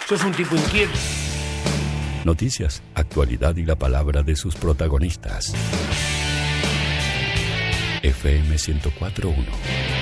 Sos un tipo inquieto. Noticias, actualidad y la palabra de sus protagonistas. FM 104.1